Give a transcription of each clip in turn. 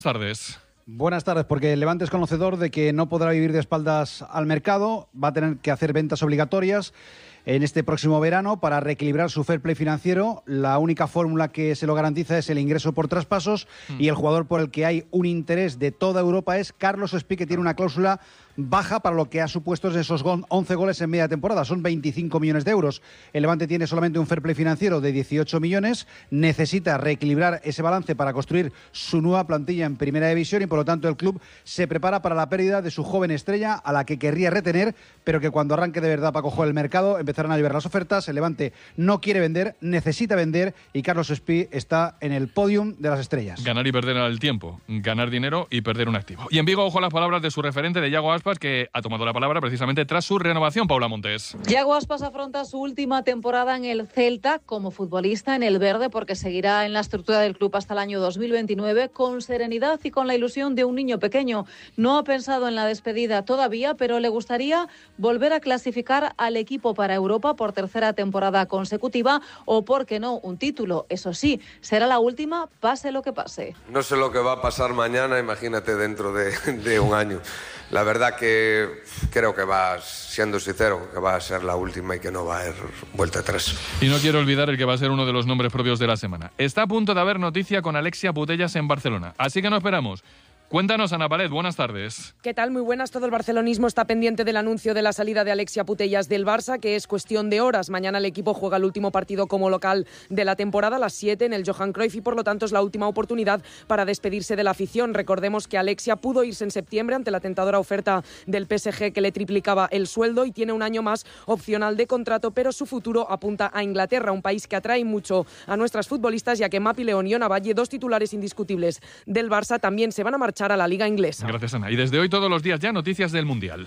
Buenas tardes. Buenas tardes, porque el Levante es conocedor de que no podrá vivir de espaldas al mercado, va a tener que hacer ventas obligatorias en este próximo verano para reequilibrar su fair play financiero. La única fórmula que se lo garantiza es el ingreso por traspasos y el jugador por el que hay un interés de toda Europa es Carlos Espí, que tiene una cláusula baja para lo que ha supuesto esos 11 goles en media temporada. Son 25 millones de euros. El Levante tiene solamente un fair play financiero de 18 millones. Necesita reequilibrar ese balance para construir su nueva plantilla en Primera División y por lo tanto el club se prepara para la pérdida de su joven estrella, a la que querría retener, pero que cuando arranque de verdad Paco Jo el mercado empezarán a llover las ofertas. El Levante no quiere vender, necesita vender y Carlos Espí está en el podium de las estrellas. Ganar y perder al tiempo, ganar dinero y perder un activo. Y en Vigo, ojo a las palabras de su referente, de Yago Aspas, que ha tomado la palabra precisamente tras su renovación. Paula Montes. Yago Aspas afronta su última temporada en el Celta como futbolista en el verde, porque seguirá en la estructura del club hasta el año 2029 con serenidad y con la ilusión de un niño pequeño. No ha pensado en la despedida todavía, pero le gustaría volver a clasificar al equipo para Europa por tercera temporada consecutiva o, por qué no, un título. Eso sí, será la última, pase lo que pase. No sé lo que va a pasar mañana, imagínate dentro de un año. La verdad que creo que siendo sincero, que va a ser la última y que no va a haber vuelta atrás. Y no quiero olvidar el que va a ser uno de los nombres propios de la semana. Está a punto de haber noticia con Alexia Putellas en Barcelona, así que no esperamos. Cuéntanos, Ana Palet, buenas tardes. ¿Qué tal? Muy buenas. Todo el barcelonismo está pendiente del anuncio de la salida de Alexia Putellas del Barça, que es cuestión de horas. Mañana el equipo juega el último partido como local de la temporada, a las 7 en el Johan Cruyff, y por lo tanto es la última oportunidad para despedirse de la afición. Recordemos que Alexia pudo irse en septiembre ante la tentadora oferta del PSG que le triplicaba el sueldo y tiene un año más opcional de contrato, pero su futuro apunta a Inglaterra, un país que atrae mucho a nuestras futbolistas, ya que Mapi León y Ona Valle, dos titulares indiscutibles del Barça, también se van a marchar a la Liga Inglesa. Gracias, Ana. Y desde hoy todos los días ya noticias del Mundial.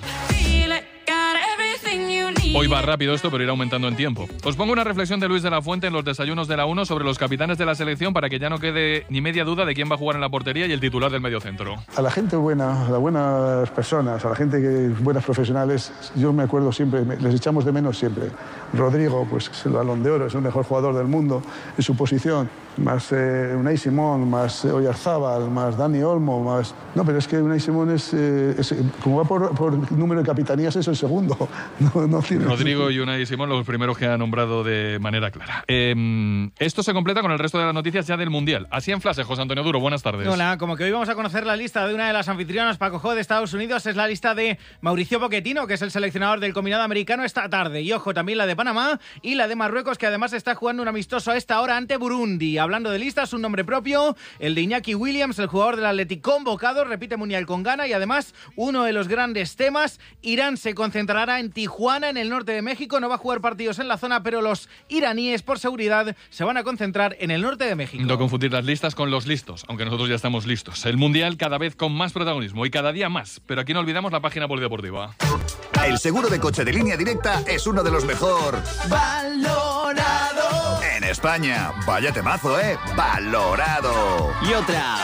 Hoy va rápido esto, pero irá aumentando en tiempo. Os pongo una reflexión de Luis de la Fuente en los desayunos de la 1 sobre los capitanes de la selección para que ya no quede ni media duda de quién va a jugar en la portería y el titular del mediocentro. A la gente buena, a las buenas personas, a la gente que buenas profesionales, yo me acuerdo siempre, les echamos de menos siempre. Rodrigo, pues es el Balón de Oro, es el mejor jugador del mundo en su posición. Más Unai Simón, más Oyarzábal, más Dani Olmo, más... No, pero es que Unai Simón es como va por número de capitanías, es el segundo. No tiene... Rodrigo y Unai Simón, los primeros que ha nombrado de manera clara. Esto se completa con el resto de las noticias ya del Mundial. Así en flash, José Antonio Duro, buenas tardes. Hola, como que hoy vamos a conocer la lista de una de las anfitrionas, Paco Jo, de Estados Unidos. Es la lista de Mauricio Pochettino, que es el seleccionador del combinado americano esta tarde. Y ojo, también la de Panamá y la de Marruecos, que además está jugando un amistoso a esta hora ante Burundi. Hablando de listas, un nombre propio, el de Iñaki Williams, el jugador del Athletic convocado, repite Mundial con Ghana, y además uno de los grandes temas, Irán se concentrará en Tijuana, en el norte de México. No va a jugar partidos en la zona, pero los iraníes, por seguridad, se van a concentrar en el norte de México. No confundir las listas con los listos, aunque nosotros ya estamos listos. El Mundial cada vez con más protagonismo y cada día más, pero aquí no olvidamos la página polideportiva. El seguro de coche de Línea Directa es uno de los mejor valorado en España. Vaya temazo, valorado. Y otra,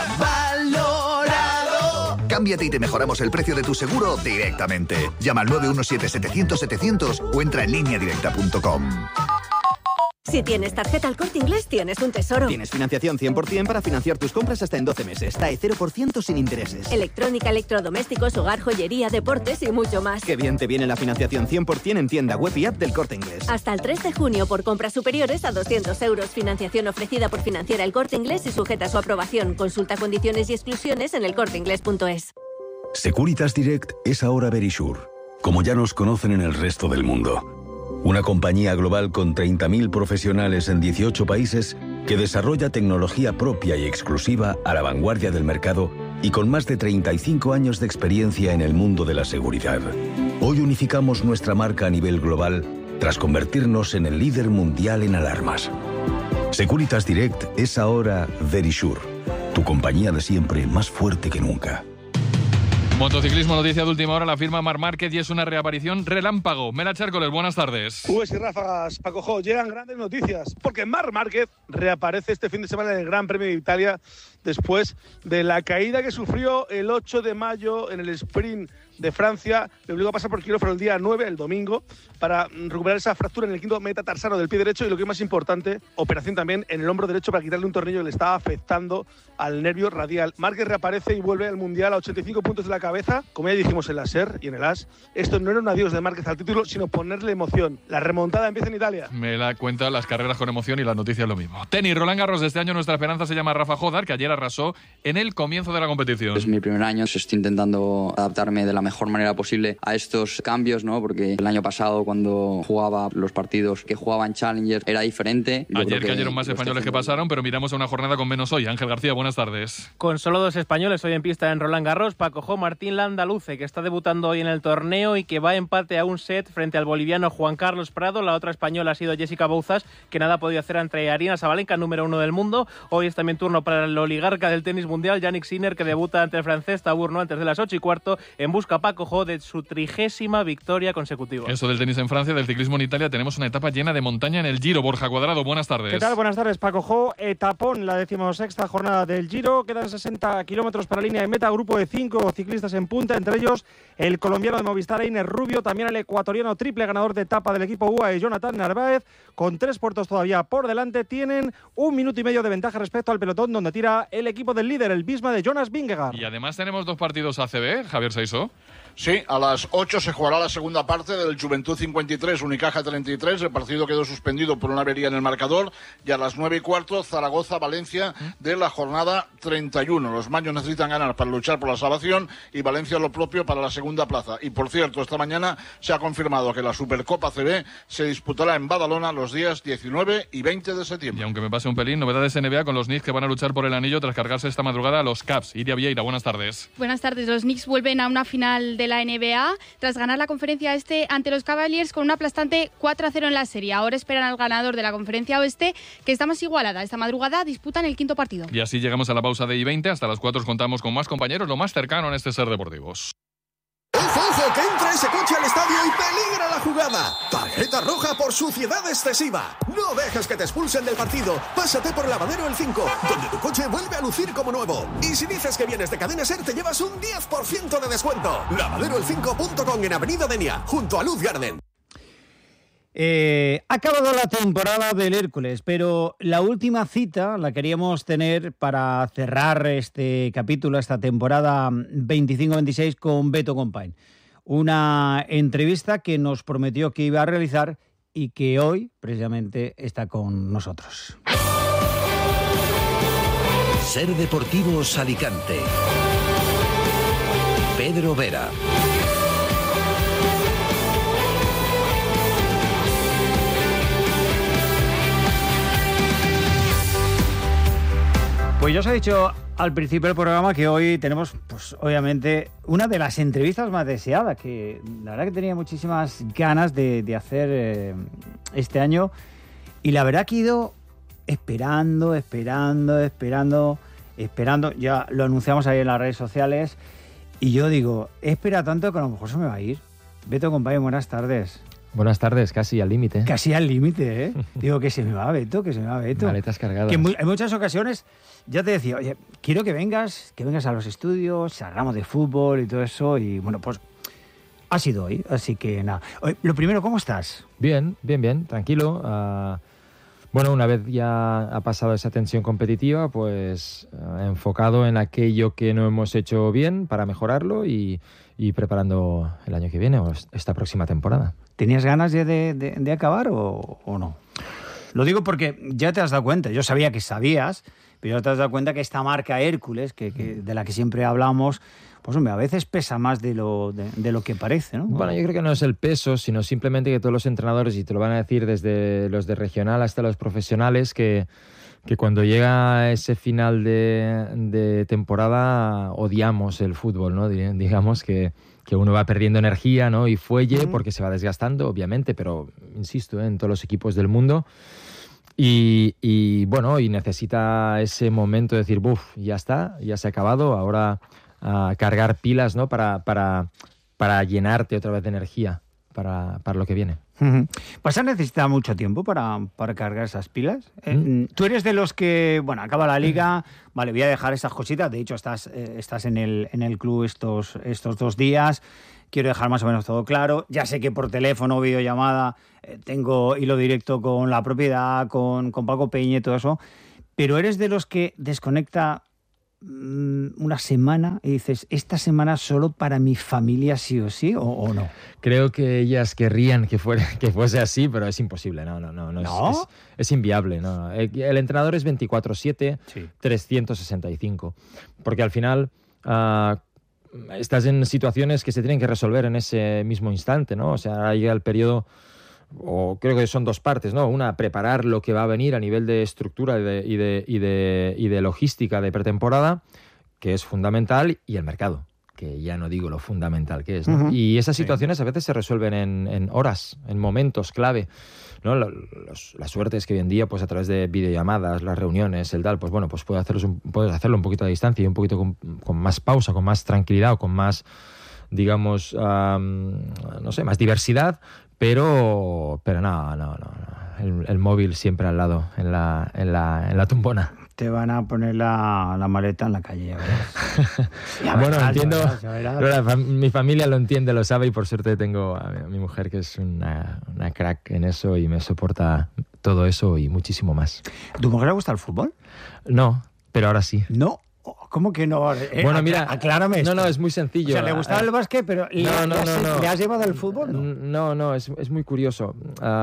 valorado. Cámbiate y te mejoramos el precio de tu seguro directamente. Llama al 917-700-700 o entra en lineadirecta.com. Si tienes tarjeta El Corte Inglés, tienes un tesoro. Tienes financiación 100% para financiar tus compras hasta en 12 meses. TAE 0% sin intereses. Electrónica, electrodomésticos, hogar, joyería, deportes y mucho más. Qué bien te viene la financiación 100% en tienda web y app del Corte Inglés. Hasta el 3 de junio por compras superiores a 200 euros. Financiación ofrecida por Financiera El Corte Inglés y sujeta a su aprobación. Consulta condiciones y exclusiones en elcorteinglés.es. Securitas Direct es ahora Verisure, como ya nos conocen en el resto del mundo. Una compañía global con 30.000 profesionales en 18 países que desarrolla tecnología propia y exclusiva a la vanguardia del mercado y con más de 35 años de experiencia en el mundo de la seguridad. Hoy unificamos nuestra marca a nivel global tras convertirnos en el líder mundial en alarmas. Securitas Direct es ahora Verisure, tu compañía de siempre más fuerte que nunca. Motociclismo, noticia de última hora, la firma Marc Márquez y es una reaparición relámpago. Mela Chércoles, buenas tardes. Ubes y ráfagas, Paco Jo, llegan grandes noticias, porque Marc Márquez reaparece este fin de semana en el Gran Premio de Italia después de la caída que sufrió el 8 de mayo en el sprint de Francia. Le obligó a pasar por quirófano el día 9, el domingo, para recuperar esa fractura en el quinto metatarsalo del pie derecho y, lo que es más importante, operación también en el hombro derecho para quitarle un tornillo que le estaba afectando al nervio radial. Márquez reaparece y vuelve al Mundial a 85 puntos de la cabeza. Como ya dijimos en la SER y en el AS, esto no era un adiós de Márquez al título, sino ponerle emoción. La remontada empieza en Italia. Me la cuenta las carreras con emoción y las noticias lo mismo. Tenis, Roland Garros de este año, nuestra esperanza se llama Rafa Jodar, que ayer arrasó en el comienzo de la competición. Es mi primer año, estoy intentando adaptarme de la mejor manera posible a estos cambios, ¿no? Porque el año pasado, cuando jugaba los partidos que jugaba en Challenger, era diferente. Ayer cayeron más españoles que pasaron, pero miramos a una jornada con menos hoy. Ángel García, buenas tardes. Con solo 2 españoles hoy en pista en Roland Garros, Paco Jo, Martín Landaluce, que está debutando hoy en el torneo y que va a empate a un set frente al boliviano Juan Carlos Prado. La otra española ha sido Jessica Bouzas, que nada ha podido hacer ante Aryna Sabalenka, número 1 del mundo. Hoy es también turno para el oligarca del tenis mundial, Jannik Sinner, que debuta ante el francés Tabourno antes de las 8:15, en busca, Paco Jo, de su 30ª victoria consecutiva. Eso del tenis en Francia, del ciclismo en Italia, tenemos una etapa llena de montaña en el Giro. Borja Cuadrado, buenas tardes. ¿Qué tal? Buenas tardes, Paco Jo. Etapón, la 16ª jornada del Giro. Quedan 60 kilómetros para línea de meta. Grupo de 5 ciclistas en punta, entre ellos el colombiano de Movistar, Einer Rubio, también el ecuatoriano triple ganador de etapa del equipo UAE, Jonathan Narváez, con 3 puertos todavía por delante. Tienen 1 minuto y medio de ventaja respecto al pelotón, donde tira el equipo del líder, el Visma de Jonas Vingegaard. Y además tenemos 2 partidos ACB, Javier Saisó. Sí, a las 8 se jugará la segunda parte del Juventud 53, Unicaja 33. El partido quedó suspendido por una avería en el marcador. Y a las 9:15, Zaragoza-Valencia de la jornada 31. Los maños necesitan ganar para luchar por la salvación y Valencia lo propio para la segunda plaza. Y por cierto, esta mañana se ha confirmado que la Supercopa CB se disputará en Badalona los días 19 y 20 de septiembre. Y aunque me pase un pelín, novedades NBA con los Knicks, que van a luchar por el anillo tras cargarse esta madrugada a los Cavs. Iria Vieira, buenas tardes. Buenas tardes. Los Knicks vuelven a una final de la NBA tras ganar la conferencia este ante los Cavaliers con un aplastante 4-0 en la serie. Ahora esperan al ganador de la conferencia oeste, que está más igualada. Esta madrugada disputan el 5º partido. Y así llegamos a la pausa de I-20. Hasta las 4 contamos con más compañeros, lo más cercano en este Ser Deportivos. ¡Ojo, que entra ese coche al estadio y peligra la jugada! Tarjeta roja por suciedad excesiva. No dejes que te expulsen del partido. Pásate por Lavadero El 5, donde tu coche vuelve a lucir como nuevo. Y si dices que vienes de Cadena Ser, te llevas un 10% de descuento. Lavaderoel5.com, en Avenida Denia, junto a Luz Garden. Ha acabado la temporada del Hércules, pero la última cita la queríamos tener para cerrar este capítulo, esta temporada 25-26 con Beto Compain. Una entrevista que nos prometió que iba a realizar y que hoy precisamente está con nosotros. Ser Deportivos Alicante. Pedro Vera. Pues ya os he dicho al principio del programa que hoy tenemos, pues obviamente, una de las entrevistas más deseadas, que la verdad que tenía muchísimas ganas de hacer este año, y la verdad que he ido esperando, ya lo anunciamos ahí en las redes sociales, y yo digo, espera tanto que a lo mejor se me va a ir. Beto, compañero, buenas tardes. Buenas tardes, casi al límite. Casi al límite, ¿eh? Digo, que se me va Beto, Maletas cargadas. Que en muchas ocasiones ya te decía, oye, quiero que vengas a los estudios, hablamos de fútbol y todo eso, y bueno, pues ha sido hoy, así que nada. Oye, lo primero, ¿cómo estás? Bien, tranquilo. Bueno, una vez ya ha pasado esa tensión competitiva, pues enfocado en aquello que no hemos hecho bien para mejorarlo y preparando el año que viene o esta próxima temporada. ¿Tenías ganas de acabar o no? Lo digo porque ya te has dado cuenta, yo sabía que sabías, pero ya te has dado cuenta que esta marca Hércules, de la que siempre hablamos, pues hombre, a veces pesa más de lo que parece, ¿no? Bueno, yo creo que no es el peso, sino simplemente que todos los entrenadores, y te lo van a decir desde los de regional hasta los profesionales, que cuando llega ese final de temporada odiamos el fútbol, ¿no? Digamos que uno va perdiendo energía, ¿no? Y fuelle, porque se va desgastando, obviamente, pero insisto, en todos los equipos del mundo. Y bueno, y necesita ese momento de decir, buf, ya está, ya se ha acabado, ahora a cargar pilas, ¿no? Para llenarte otra vez de energía lo que viene. ¿Vas a necesitar mucho tiempo para cargar esas pilas? Tú eres de los que, bueno, acaba la liga, vale, voy a dejar esas cositas, de hecho estás en el club estos 2 días, quiero dejar más o menos todo claro, ya sé que por teléfono o videollamada tengo hilo directo con la propiedad, con Paco Peña y todo eso, pero eres de los que desconecta una semana y dices, esta semana solo para mi familia sí o sí, o no. Creo que ellas querrían que fuese así, pero es imposible. No. Es inviable. No. El entrenador es 24/7, sí. 365. Porque al final estás en situaciones que se tienen que resolver en ese mismo instante, ¿no? O sea, llega el periodo, o creo que son 2 partes, ¿no? Una, preparar lo que va a venir a nivel de estructura y de logística de pretemporada, que es fundamental, y el mercado, que ya no digo lo fundamental que es, ¿no? Uh-huh. Y esas situaciones a veces se resuelven en horas, en momentos clave, ¿no? La suerte es que hoy en día, pues a través de videollamadas, las reuniones, el tal, pues bueno, pues puedes hacerlo un poquito a distancia y un poquito con más pausa, con más tranquilidad o con más, digamos, no sé, más diversidad. Pero no. El móvil siempre al lado, en la tumbona. Te van a poner la maleta en la calle. Bueno, entiendo. Mi familia lo entiende, lo sabe, y por suerte tengo a mi mujer, que es una crack en eso y me soporta todo eso y muchísimo más. ¿Tu mujer le gusta el fútbol? No, pero ahora sí. ¿No? ¿Cómo que no? Bueno, mira, aclárame esto. No, es muy sencillo. O sea, le gustaba el básquet, pero ¿le has llevado al fútbol? No, es muy curioso.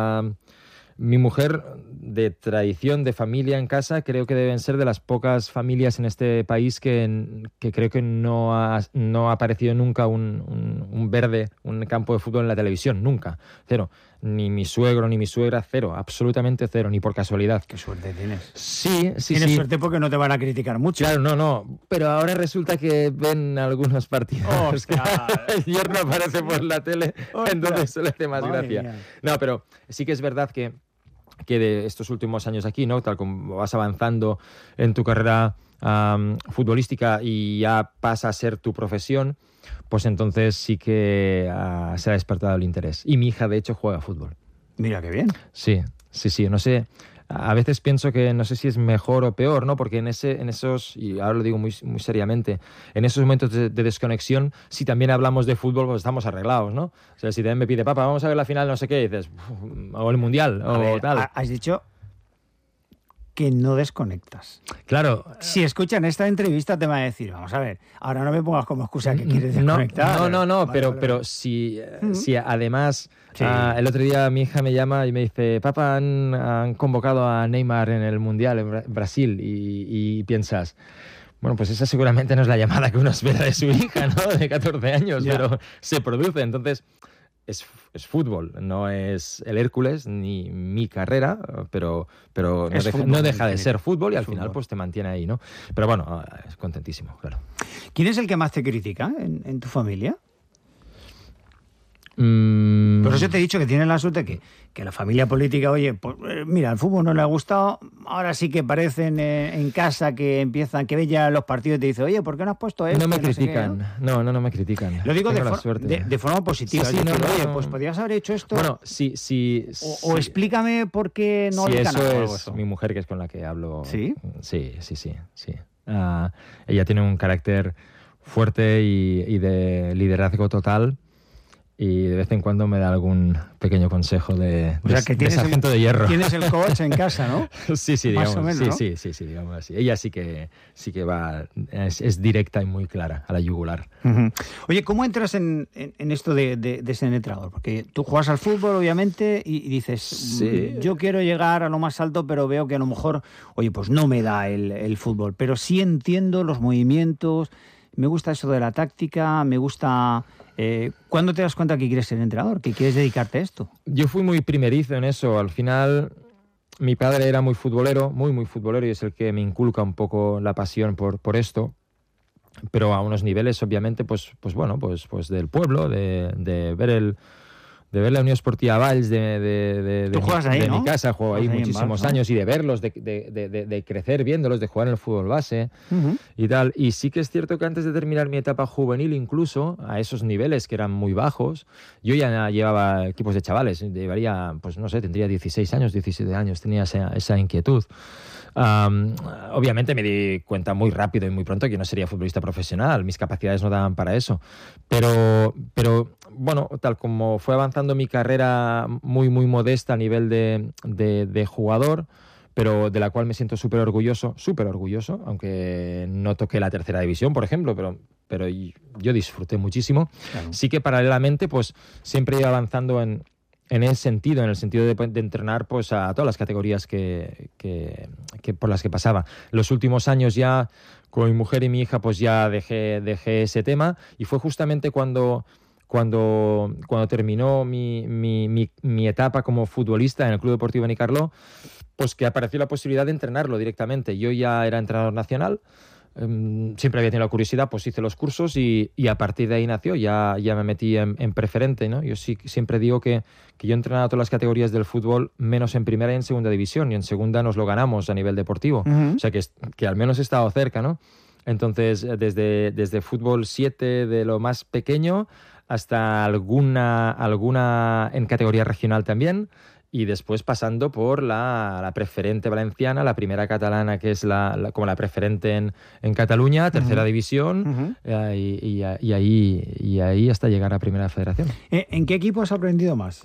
Mi mujer, de tradición, de familia en casa, creo que deben ser de las pocas familias en este país que creo que no ha aparecido nunca un campo de fútbol en la televisión, nunca, cero. Ni mi suegro ni mi suegra, cero, absolutamente cero, ni por casualidad. Qué suerte tienes. Sí. Tienes suerte porque no te van a criticar mucho. Claro, no, pero ahora resulta que ven algunos partidos. Yo no aparece por la tele, entonces eso le hace más gracia. Mía. No, pero sí que es verdad que de estos últimos años aquí, ¿no? Tal como vas avanzando en tu carrera futbolística y ya pasa a ser tu profesión, pues entonces sí que se ha despertado el interés. Y mi hija, de hecho, juega fútbol. Mira, qué bien. Sí. No sé, a veces pienso que no sé si es mejor o peor, ¿no? Porque en esos, y ahora lo digo muy, muy seriamente, en esos momentos de desconexión, si también hablamos de fútbol, pues estamos arreglados, ¿no? O sea, si también me pide, papá, vamos a ver la final, no sé qué, y dices, o el Mundial, o tal. Has dicho que no desconectas. Claro. Si escuchan esta entrevista te van a decir, vamos a ver, ahora no me pongas como excusa que quieres desconectar. No, pero si además, sí. El otro día mi hija me llama y me dice, papá, han convocado a Neymar en el Mundial en Brasil, y piensas, bueno, pues esa seguramente no es la llamada que uno espera de su hija, ¿no? De 14 años, pero se produce, entonces es fútbol, no es el Hércules ni mi carrera, pero no deja de ser fútbol, y al final pues te mantiene ahí, ¿no? Pero bueno, es contentísimo, claro. ¿Quién es el que más te critica en tu familia? Por eso te he dicho que tienes la suerte que la familia política, oye, pues mira, el fútbol no le ha gustado, ahora sí que parecen en casa que empiezan, que ven ya los partidos y te dicen, oye, ¿por qué no has puesto esto? No me critican, no me critican. Lo digo de forma positiva, sí, oye, pues podrías haber hecho esto. Bueno, sí. O explícame por qué no hay canal. Eso es mi mujer, que es con la que hablo. ¿Sí? Sí. Ella tiene un carácter fuerte y de liderazgo total. Y de vez en cuando me da algún pequeño consejo de sargento de hierro. Tienes el coach en casa, ¿no? Sí, digamos. Más o menos, ¿no? Sí, digamos así. Ella sí que va, es directa y muy clara a la yugular. Uh-huh. Oye, ¿cómo entras en esto de ser entrenador? Porque tú juegas al fútbol, obviamente, y dices, yo quiero llegar a lo más alto, pero veo que a lo mejor, oye, pues no me da el fútbol. Pero sí entiendo los movimientos, me gusta eso de la táctica, me gusta... ¿Cuándo te das cuenta que quieres ser entrenador, que quieres dedicarte a esto? Yo fui muy primerizo en eso. Al final, mi padre era muy futbolero, muy futbolero, y es el que me inculca un poco la pasión por esto. Pero a unos niveles, obviamente, pues del pueblo, de ver ver la Unión Esportiva Valls de mi casa, juego ahí muchísimos años, y de verlos, de crecer viéndolos, de jugar en el fútbol base y tal. Y sí que es cierto que antes de terminar mi etapa juvenil, incluso a esos niveles que eran muy bajos, yo ya llevaba equipos de chavales, llevaría, pues no sé, tendría 16 años, 17 años, tenía esa inquietud. Obviamente me di cuenta muy rápido y muy pronto que no sería futbolista profesional, mis capacidades no daban para eso, pero bueno, tal como fue avanzando mi carrera muy modesta a nivel de jugador, pero de la cual me siento súper orgulloso, aunque no toqué la tercera división, por ejemplo, pero yo disfruté muchísimo. Claro. Sí que paralelamente pues siempre iba avanzando en ese sentido, en el sentido de entrenar pues a todas las categorías que por las que pasaba. Los últimos años ya con mi mujer y mi hija pues ya dejé ese tema, y fue justamente cuando terminó mi etapa como futbolista en el Club Deportivo Benicarló, pues que apareció la posibilidad de entrenarlo directamente. Yo ya era entrenador nacional, siempre había tenido la curiosidad, pues hice los cursos y a partir de ahí nació, ya me metí en preferente, ¿no? Yo siempre digo que yo he entrenado a todas las categorías del fútbol, menos en primera y en segunda división, y en segunda nos lo ganamos a nivel deportivo. O sea que al menos he estado cerca, ¿no? Entonces, desde fútbol 7 de lo más pequeño hasta alguna en categoría regional también, y después pasando por la preferente valenciana, la primera catalana, que es como la preferente en Cataluña, tercera división, y ahí hasta llegar a primera federación. ¿En qué equipo has aprendido más?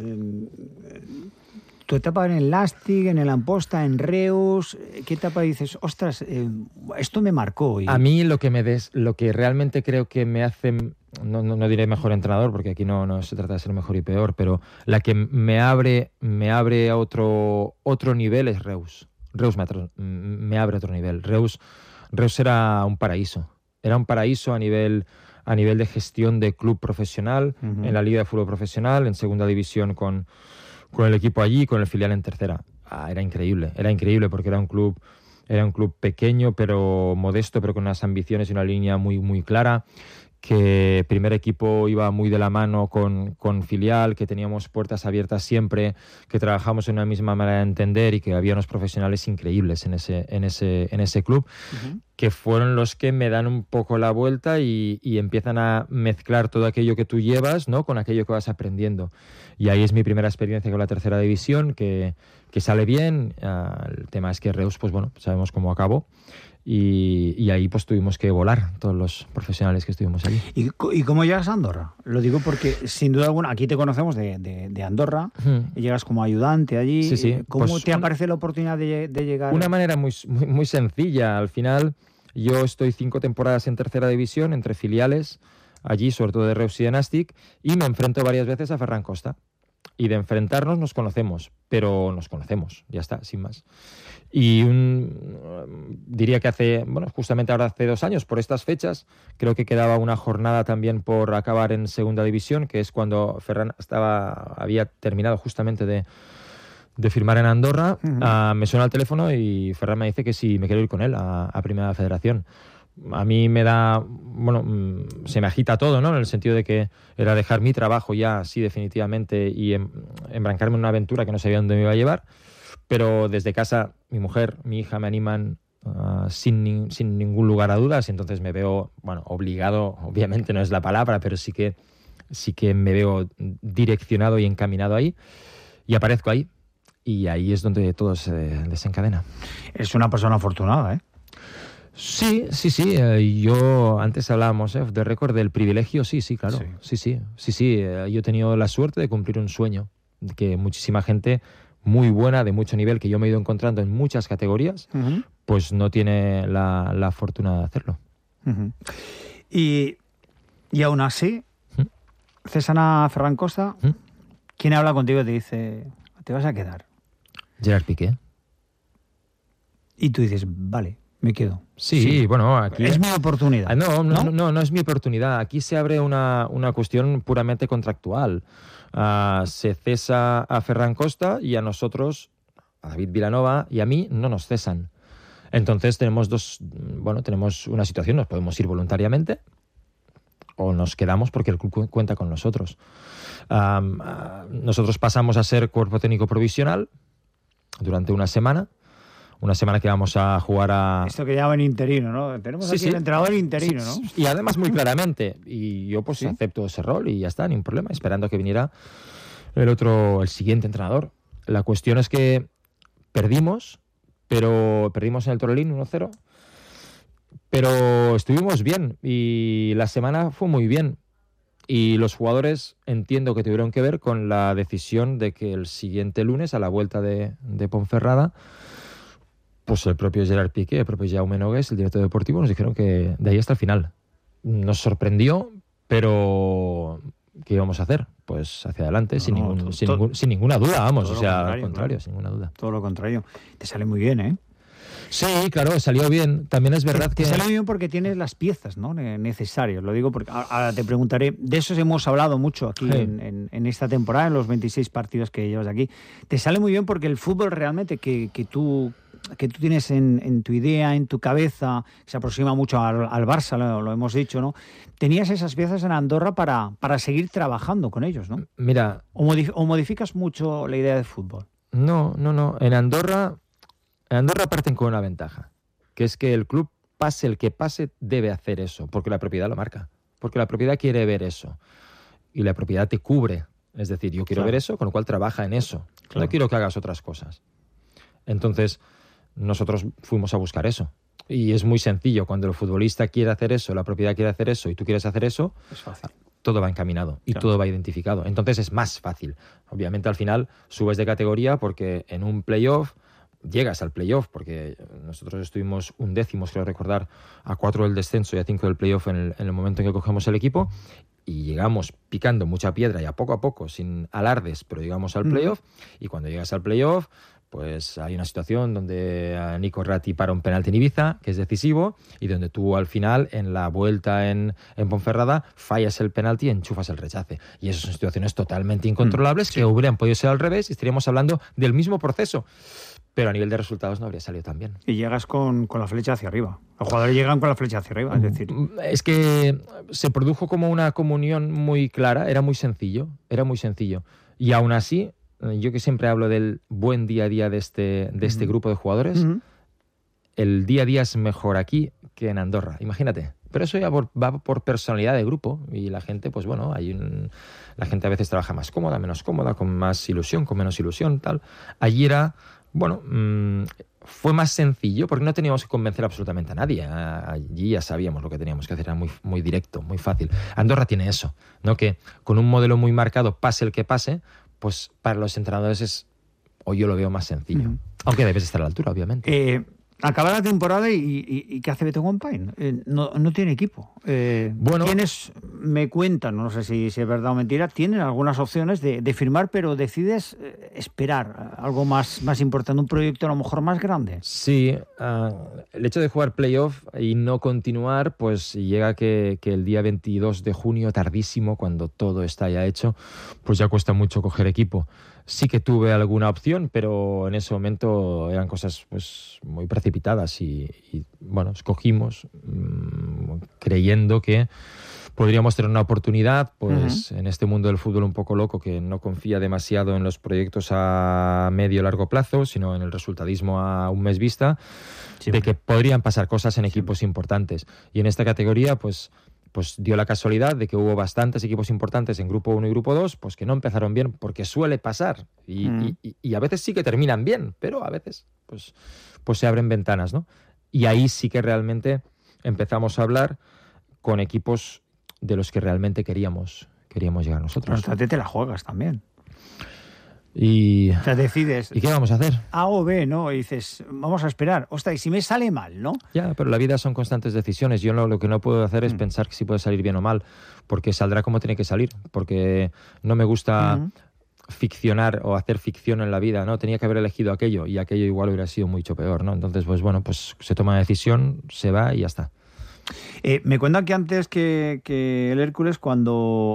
¿Tu etapa en el Lastic, en el Amposta, en Reus? ¿Qué etapa dices, ostras, esto me marcó? A mí lo que realmente creo que me hace, no diré mejor entrenador, porque aquí no se trata de ser mejor y peor, pero la que me abre a otro nivel es Reus. Reus me abre a otro nivel. Reus era un paraíso. Era un paraíso a nivel de gestión de club profesional, en la Liga de Fútbol Profesional, en segunda división con el equipo allí, con el filial en tercera. Era increíble porque era un club pequeño, pero modesto, pero con unas ambiciones y una línea muy clara, que primer equipo iba muy de la mano con filial, que teníamos puertas abiertas siempre, que trabajamos en una misma manera de entender y que había unos profesionales increíbles en ese club, que fueron los que me dan un poco la vuelta y empiezan a mezclar todo aquello que tú llevas, ¿no?, con aquello que vas aprendiendo. Y ahí es mi primera experiencia con la tercera división, que sale bien. El tema es que Reus, pues bueno, sabemos cómo acabó. Y ahí pues tuvimos que volar todos los profesionales que estuvimos allí. ¿Y cómo llegas a Andorra? Lo digo porque sin duda alguna aquí te conocemos de Andorra, y llegas como ayudante allí. Sí. ¿Cómo pues te aparece la oportunidad de llegar? Una manera muy sencilla. Al final yo estoy 5 temporadas en tercera división entre filiales allí, sobre todo de Reus y de Nàstic, y me enfrento varias veces a Ferran Costa. Y de enfrentarnos nos conocemos, pero nos conocemos, ya está, sin más. Y diría que justamente ahora hace 2 años, por estas fechas, creo que quedaba una jornada también por acabar en segunda división, que es cuando Ferran había terminado justamente de firmar en Andorra. Me suena el teléfono y Ferran me dice que si me quiero ir con él a Primera Federación. A mí me da, se me agita todo, ¿no? En el sentido de que era dejar mi trabajo ya, así definitivamente, y embrancarme en una aventura que no sabía dónde me iba a llevar. Pero desde casa, mi mujer, mi hija me animan sin ningún lugar a dudas, y entonces me veo, obligado, obviamente no es la palabra, pero sí que me veo direccionado y encaminado ahí, y aparezco ahí. Y ahí es donde todo se desencadena. Es una persona afortunada, ¿eh? Sí. Yo antes hablábamos de récord del privilegio, sí, claro. Sí. Yo he tenido la suerte de cumplir un sueño, que muchísima gente muy buena, de mucho nivel, que yo me he ido encontrando en muchas categorías, pues no tiene la fortuna de hacerlo. Y aún así, cesan a Ferran Costa, ¿quién habla contigo y te dice, te vas a quedar? Gerard Piqué. Y tú dices, vale, me quedo. Sí, bueno, aquí es mi oportunidad. No es mi oportunidad. Aquí se abre una cuestión puramente contractual. Se cesa a Ferran Costa y a nosotros, a David Vilanova y a mí, no nos cesan. Entonces tenemos una situación: nos podemos ir voluntariamente o nos quedamos porque el club cuenta con nosotros. Nosotros pasamos a ser cuerpo técnico provisional durante una semana que vamos a jugar a... Esto que llaman interino, ¿no? Tenemos aquí el entrenador interino, ¿no? Y además muy claramente. Y yo pues acepto ese rol y ya está, ni un problema, esperando a que viniera el siguiente entrenador. La cuestión es que perdimos en el Torrelín 1-0, pero estuvimos bien y la semana fue muy bien. Y los jugadores entiendo que tuvieron que ver con la decisión de que el siguiente lunes, a la vuelta de Ponferrada, pues el propio Gerard Piqué, el propio Jaume Nogués, el director deportivo, nos dijeron que de ahí hasta el final. Nos sorprendió, pero ¿qué íbamos a hacer? Pues hacia adelante, sin ninguna duda, vamos. O sea, al contrario, sin ninguna duda. Todo lo contrario. Te sale muy bien, ¿eh? Sí, claro, salió bien. También es verdad que... Te sale muy bien porque tienes las piezas, ¿no?, necesarias. Lo digo porque ahora te preguntaré. De eso hemos hablado mucho aquí en esta temporada, en los 26 partidos que llevas aquí. Te sale muy bien porque el fútbol realmente que tú tienes en tu idea, en tu cabeza, se aproxima mucho al Barça, lo hemos dicho, ¿no? Tenías esas piezas en Andorra para seguir trabajando con ellos, ¿no? Mira... ¿O modificas mucho la idea de fútbol? No. En Andorra parten con una ventaja, que es que el club, pase el que pase, debe hacer eso, porque la propiedad lo marca, porque la propiedad quiere ver eso, y la propiedad te cubre. Es decir, yo quiero ver eso, con lo cual trabaja en eso. No quiero que hagas otras cosas. Entonces, nosotros fuimos a buscar eso. Y es muy sencillo. Cuando el futbolista quiere hacer eso, la propiedad quiere hacer eso y tú quieres hacer eso, es fácil. Todo va encaminado y todo va identificado. Entonces es más fácil. Obviamente al final subes de categoría porque en un playoff llegas al playoff, porque nosotros estuvimos 11º, creo recordar, a 4 del descenso y a 5 del playoff en el momento en que cogemos el equipo, y llegamos picando mucha piedra y a poco, sin alardes, pero llegamos al playoff. Y cuando llegas al playoff, pues hay una situación donde a Nico Ratti para un penalti en Ibiza, que es decisivo, y donde tú al final, en la vuelta en Ponferrada, fallas el penalti y enchufas el rechace. Y esas son situaciones totalmente incontrolables que hubieran podido ser al revés y estaríamos hablando del mismo proceso. Pero a nivel de resultados no habría salido tan bien. Y llegas con la flecha hacia arriba. Los jugadores llegan con la flecha hacia arriba, es decir... Es que se produjo como una comunión muy clara, era muy sencillo. Y aún así, yo que siempre hablo del buen día a día de este grupo de jugadores, el día a día es mejor aquí que en Andorra, imagínate. Pero eso ya va por personalidad de grupo, y la gente, pues bueno, la gente a veces trabaja más cómoda, menos cómoda, con más ilusión, con menos ilusión, tal. Allí era... Bueno, fue más sencillo porque no teníamos que convencer absolutamente a nadie. Allí ya sabíamos lo que teníamos que hacer, era muy, muy directo, muy fácil. Andorra tiene eso, ¿no? Que con un modelo muy marcado, pase el que pase, pues para los entrenadores o yo lo veo más sencillo. Aunque debes estar a la altura, obviamente. Acaba la temporada y ¿qué hace Betón Compain? No tiene equipo. Bueno, tienes, me cuentan, no sé si es verdad o mentira, tienen algunas opciones de firmar, pero decides esperar algo más importante, un proyecto a lo mejor más grande. Sí, el hecho de jugar playoff y no continuar, pues llega que el día 22 de junio, tardísimo, cuando todo está ya hecho, pues ya cuesta mucho coger equipo. Sí que tuve alguna opción, pero en ese momento eran cosas pues muy precipitadas y bueno, escogimos creyendo que podríamos tener una oportunidad, pues en este mundo del fútbol un poco loco, que no confía demasiado en los proyectos a medio o largo plazo, sino en el resultadismo a un mes vista, de que podrían pasar cosas en equipos importantes. Y en esta categoría, pues dio la casualidad de que hubo bastantes equipos importantes en Grupo 1 y Grupo 2, pues que no empezaron bien, porque suele pasar. Y a veces sí que terminan bien, pero a veces pues se abren ventanas, ¿no? Y ahí sí que realmente empezamos a hablar con equipos de los que realmente queríamos llegar nosotros. Pero te la juegas también. Y, o sea, decides... ¿Y qué vamos a hacer? A o B, ¿no? Y dices, vamos a esperar. Ostras, y si me sale mal, ¿no? Ya, pero la vida son constantes decisiones. Yo lo que no puedo hacer es pensar que si puede salir bien o mal, porque saldrá como tiene que salir, porque no me gusta ficcionar o hacer ficción en la vida, ¿no? Tenía que haber elegido aquello, y aquello igual hubiera sido mucho peor, ¿no? Entonces, pues bueno, pues se toma una decisión, se va y ya está. Me cuentan que antes que el Hércules, cuando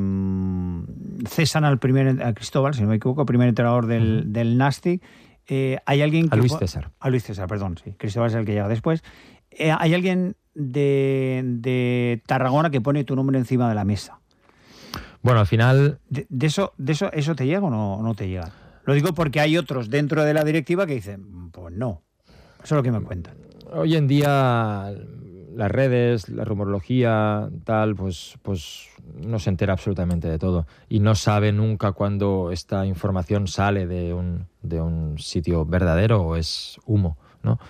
cesan a Cristóbal, si no me equivoco, primer entrenador del Nastic, hay alguien que... A Luis César, perdón, sí. Cristóbal es el que llega después. Hay alguien de Tarragona que pone tu nombre encima de la mesa. Bueno, al final... ¿Eso te llega o no te llega? Lo digo porque hay otros dentro de la directiva que dicen, pues no. Eso es lo que me cuentan. Hoy en día las redes, la rumorología, tal, pues no se entera absolutamente de todo y no sabe nunca cuándo esta información sale de un sitio verdadero o es humo, ¿no?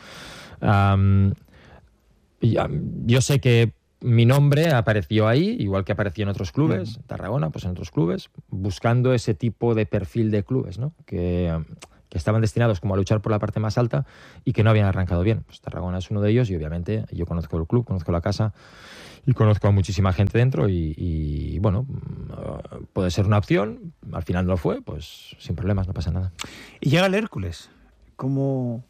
Yo sé que mi nombre apareció ahí, igual que apareció en otros clubes, Tarragona, pues en otros clubes, buscando ese tipo de perfil de clubes, ¿no? Que estaban destinados como a luchar por la parte más alta y que no habían arrancado bien. Pues Tarragona es uno de ellos y obviamente yo conozco el club, conozco la casa y conozco a muchísima gente dentro y bueno, puede ser una opción, al final no lo fue, pues sin problemas, no pasa nada. Y llega el Hércules, ¿cómo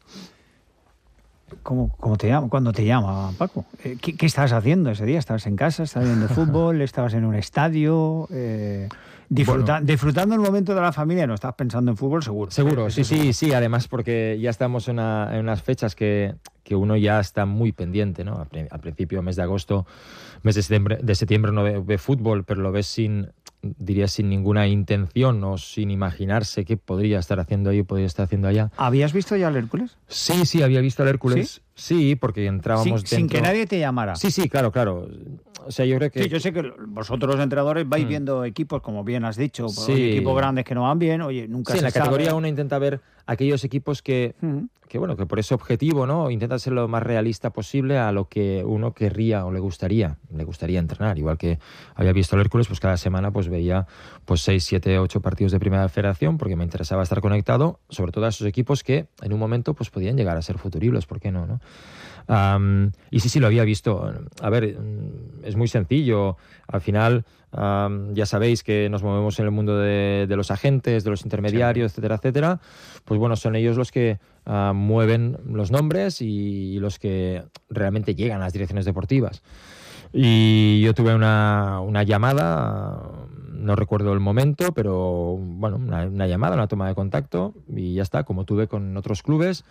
te llama? ¿Cuándo te llama, Paco? ¿Qué estabas haciendo ese día? ¿Estabas en casa? ¿Estabas viendo fútbol? ¿Estabas en un estadio? Disfrutando el momento de la familia, no estás pensando en fútbol, seguro. Seguro, sí, además porque ya estamos en unas fechas que uno ya está muy pendiente, ¿no? Al principio, mes de agosto, mes de septiembre no ve fútbol, pero lo ves sin ninguna intención o sin imaginarse qué podría estar haciendo ahí o podría estar haciendo allá. ¿Habías visto ya el Hércules? Sí, había visto el Hércules. Sí, porque entrábamos dentro... Sin que nadie te llamara. Sí, claro. O sea, yo creo que... Sí, yo sé que vosotros los entrenadores vais viendo equipos, como bien has dicho, equipos grandes que no van bien, nunca se sabe. En la categoría uno intenta ver aquellos equipos que por ese objetivo, ¿no? Intenta ser lo más realista posible a lo que uno querría o le gustaría entrenar. Igual que había visto el Hércules, pues cada semana pues veía 6, 7, 8 partidos de Primera Federación porque me interesaba estar conectado, sobre todo a esos equipos que en un momento pues podían llegar a ser futuribles, ¿por qué no? Y sí, lo había visto. A ver, es muy sencillo. Al final, ya sabéis que nos movemos en el mundo de los agentes, de los intermediarios, etcétera. Pues bueno, son ellos los que mueven los nombres y los que realmente llegan a las direcciones deportivas. Y yo tuve una llamada, no recuerdo el momento, pero bueno, una llamada, una toma de contacto y ya está, como tuve con otros clubes.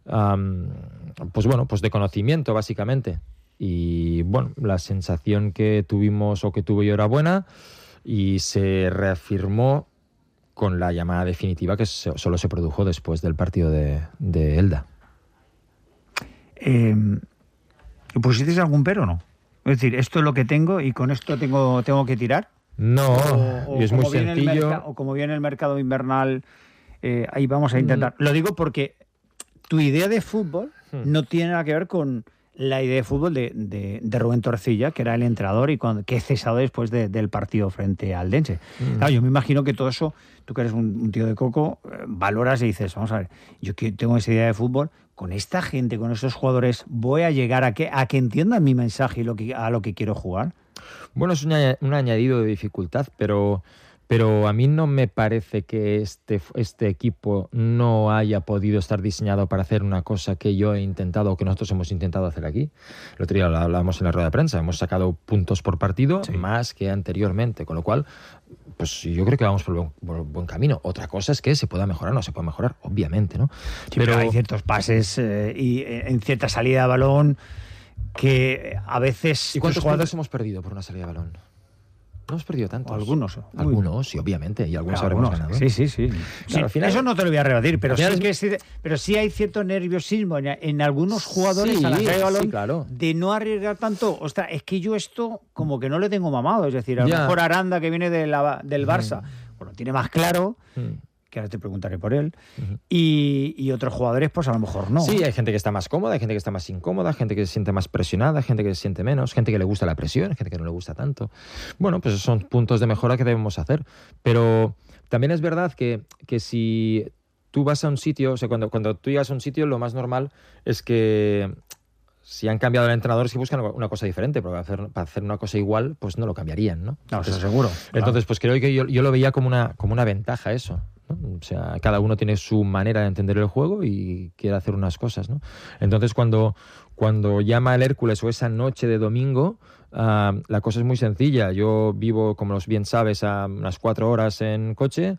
Pues de conocimiento básicamente y bueno, la sensación que tuvimos o que tuve yo era buena y se reafirmó con la llamada definitiva que solo se produjo después del partido de Elda. ¿Pusisteis algún pero o no? Es decir, esto es lo que tengo y con esto tengo que tirar. No, y es muy sencillo. O como viene el mercado invernal, ahí vamos a intentar. Lo digo porque tu idea de fútbol no tiene nada que ver con la idea de fútbol de Rubén Torrecilla, que era el entrenador y que cesado después del partido frente al Dense. Claro, yo me imagino que todo eso, tú que eres un tío de coco, valoras y dices, vamos a ver, yo tengo esa idea de fútbol, con esta gente, con estos jugadores, voy a llegar a que entiendan mi mensaje y a lo que quiero jugar. Bueno, es un añadido de dificultad, pero a mí no me parece que este equipo no haya podido estar diseñado para hacer una cosa que yo he intentado o que nosotros hemos intentado hacer aquí. El otro día lo hablábamos en la rueda de prensa, hemos sacado puntos por partido más que anteriormente, con lo cual pues yo creo que vamos por buen camino. Otra cosa es que se pueda mejorar, no se puede mejorar, obviamente, ¿no? Sí, pero hay ciertos pases y en cierta salida de balón que a veces... ¿Y cuántos jugadores hemos perdido por una salida de balón? No hemos perdido tantos. Algunos. Sí, obviamente. Y algunos habremos ganado. Sí. Claro, al final, eso no te lo voy a rebatir, pero sí hay cierto nerviosismo en algunos jugadores a la salida de balón de no arriesgar tanto. Ostras, es que yo esto como que no le tengo mamado. Es decir, a lo mejor Aranda, que viene del Barça, bueno, tiene más claro... que ahora te preguntaré por él, y otros jugadores pues a lo mejor no. Sí, hay gente que está más cómoda, hay gente que está más incómoda, gente que se siente más presionada, gente que se siente menos, gente que le gusta la presión, gente que no le gusta tanto. Bueno, pues esos son puntos de mejora que debemos hacer, pero también es verdad que si tú vas a un sitio, o sea, cuando tú llegas a un sitio, lo más normal es que si han cambiado el entrenador es que buscan una cosa diferente, porque para hacer una cosa igual, pues no lo cambiarían, ¿no? No, eso seguro. Entonces, pues creo que yo lo veía como una ventaja eso, ¿no? O sea, cada uno tiene su manera de entender el juego y quiere hacer unas cosas, ¿no? Entonces, cuando llama el Hércules o esa noche de domingo, la cosa es muy sencilla. Yo vivo, como bien sabes, a unas 4 horas en coche.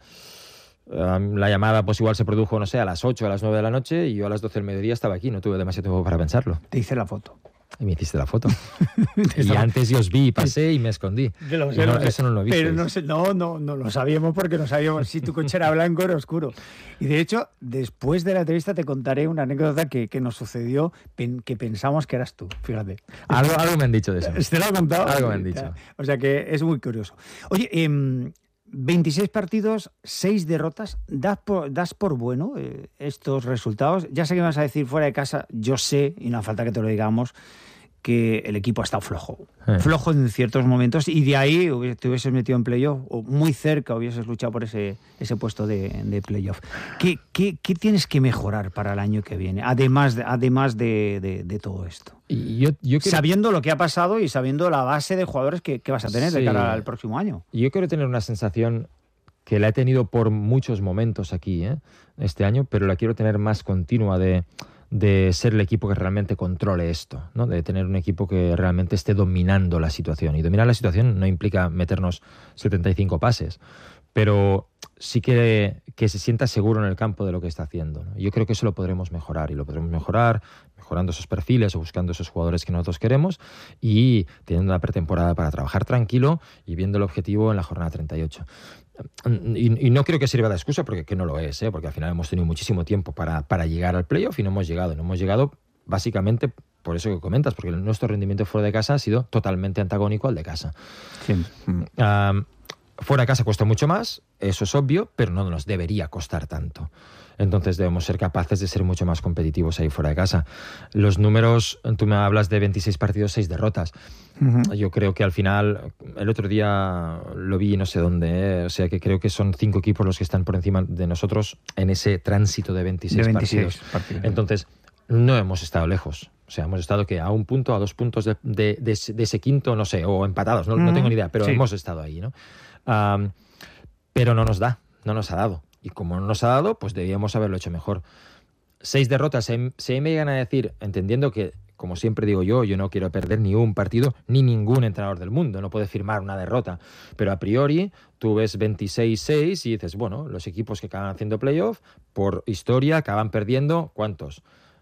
La llamada pues igual se produjo, no sé, a las 8, a las 9 de la noche y yo a las 12 del mediodía estaba aquí, no tuve demasiado tiempo para pensarlo. Te hice la foto. Y me hiciste la foto. Y antes yo os vi y pasé y me escondí. Eso no lo viste. Pero no lo sabíamos porque no sabíamos si tu coche era blanco o era oscuro. Y de hecho, después de la entrevista te contaré una anécdota que nos sucedió, que pensamos que eras tú, fíjate. Algo me han dicho de eso. ¿Te lo han contado? Algo me han dicho. O sea que es muy curioso. Oye, 26 partidos, 6 derrotas. ¿Das por bueno estos resultados? Ya sé que me vas a decir fuera de casa, yo sé, y no hace falta que te lo digamos, que el equipo ha estado flojo en ciertos momentos, y de ahí te hubieses metido en playoff, o muy cerca hubieses luchado por ese puesto de playoff. ¿Qué tienes que mejorar para el año que viene, además de todo esto? Y yo sabiendo lo que ha pasado y sabiendo la base de jugadores que vas a tener de cara al próximo año. Yo quiero tener una sensación que la he tenido por muchos momentos aquí, este año, pero la quiero tener más continua de ser el equipo que realmente controle esto, ¿no? De tener un equipo que realmente esté dominando la situación. Y dominar la situación no implica meternos 75 pases, pero sí que se sienta seguro en el campo de lo que está haciendo, ¿no? Yo creo que eso lo podremos mejorar, y lo podremos mejorar mejorando esos perfiles o buscando esos jugadores que nosotros queremos, y teniendo una pretemporada para trabajar tranquilo y viendo el objetivo en la jornada 38. Y no creo que sirva de excusa, porque que no lo es, porque al final hemos tenido muchísimo tiempo para llegar al playoff y no hemos llegado. No hemos llegado básicamente por eso que comentas, porque nuestro rendimiento fuera de casa ha sido totalmente antagónico al de casa. Sí. Fuera de casa cuesta mucho más, eso es obvio, pero no nos debería costar tanto. Entonces debemos ser capaces de ser mucho más competitivos ahí fuera de casa. Los números, tú me hablas de 26 partidos, 6 derrotas. Uh-huh. Yo creo que al final, el otro día lo vi no sé dónde, o sea que creo que son 5 equipos los que están por encima de nosotros en ese tránsito de 26 partidos. Entonces, no hemos estado lejos. O sea, hemos estado que a 1 punto, a 2 puntos de ese quinto, no sé, o empatados, no tengo ni idea, pero hemos estado ahí, ¿no? Pero no nos ha dado. Y como no nos ha dado, pues debíamos haberlo hecho mejor. 6 derrotas, si me llegan a decir, entendiendo que, como siempre digo yo no quiero perder ni un partido, ni ningún entrenador del mundo, no puede firmar una derrota. Pero a priori, tú ves 26-6 y dices, bueno, los equipos que acaban haciendo playoff, por historia, acaban perdiendo, ¿cuántos?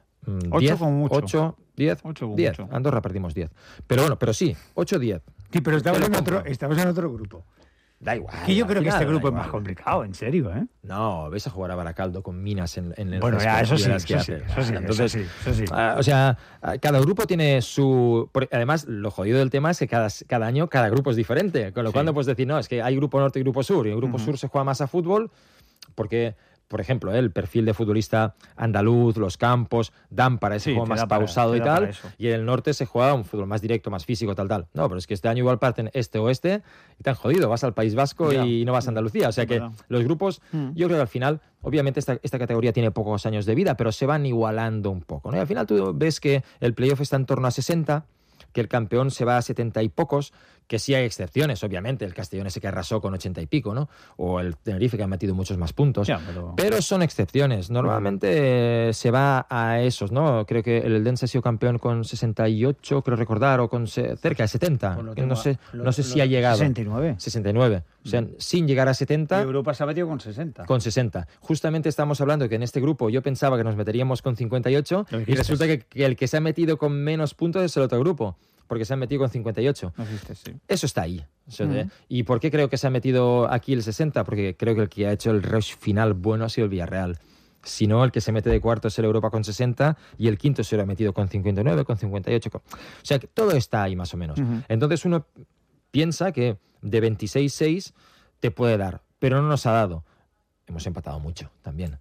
8 como mucho. 8, 10. 10. Andorra perdimos 10. Pero bueno, pero sí, 8-10. Sí, pero estamos en otro grupo. Da igual. Que yo creo que este grupo es más complicado, en serio, ¿eh? No, vais a jugar a Baracaldo con Minas en el bueno, ya, eso sí. Entonces, o sea, cada grupo tiene su... Además, lo jodido del tema es que cada año cada grupo es diferente, con lo cual no puedes decir, no, es que hay grupo norte y grupo sur, y el grupo sur se juega más a fútbol porque... Por ejemplo, el perfil de futbolista andaluz, los campos, dan para ese juego más pausado y tal, y en el norte se juega un fútbol más directo, más físico, tal. No, pero es que este año igual parten este-oeste y te han jodido, vas al País Vasco y no vas a Andalucía. O sea que los grupos, yo creo que al final, obviamente esta categoría tiene pocos años de vida, pero se van igualando un poco, ¿no? Y al final tú ves que el playoff está en torno a 60, que el campeón se va a 70 y pocos, que sí hay excepciones, obviamente, el Castellón ese que arrasó con 80 y pico, ¿no? O el Tenerife que ha metido muchos más puntos, pero son excepciones, normalmente se va a esos, ¿no? Creo que el Eldense ha sido campeón con 68, creo recordar, o con cerca de 70, no sé si ha llegado. 69, o sea, sin llegar a 70. Y Europa se ha metido con 60. Con 60. Justamente estamos hablando que en este grupo yo pensaba que nos meteríamos con 58 y resulta que el que se ha metido con menos puntos es el otro grupo, porque se han metido con 58. Eso está ahí. ¿Y por qué creo que se ha metido aquí el 60? Porque creo que el que ha hecho el rush final bueno ha sido el Villarreal. Si no, el que se mete de cuarto es el Europa con 60 y el quinto se lo ha metido con 59, con 58. O sea, que todo está ahí más o menos. Entonces uno piensa que de 26-6 te puede dar, pero no nos ha dado. Hemos empatado mucho también.